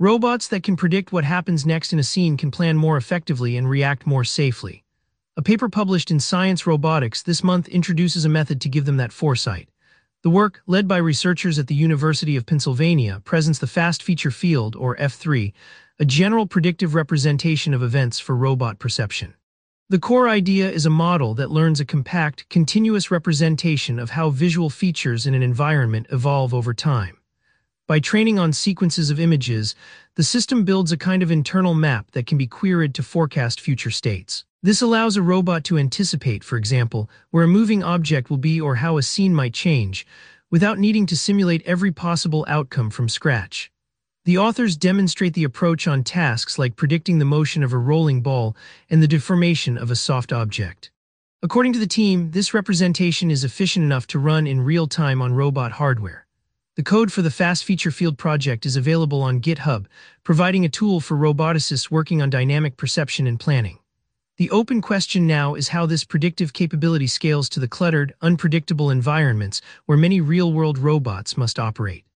Robots that can predict what happens next in a scene can plan more effectively and react more safely. A paper published in Science Robotics this month introduces a method to give them that foresight. The work, led by researchers at the University of Pennsylvania, presents the Fast Feature Field, or F3, a general predictive representation of events for robot perception. The core idea is a model that learns a compact, continuous representation of how visual features in an environment evolve over time. By training on sequences of images, the system builds a kind of internal map that can be queried to forecast future states. This allows a robot to anticipate, for example, where a moving object will be or how a scene might change, without needing to simulate every possible outcome from scratch. The authors demonstrate the approach on tasks like predicting the motion of a rolling ball and the deformation of a soft object. According to the team, this representation is efficient enough to run in real time on robot hardware. The code for the Fast Feature Field project is available on GitHub, providing a tool for roboticists working on dynamic perception and planning. The open question now is how this predictive capability scales to the cluttered, unpredictable environments where many real-world robots must operate.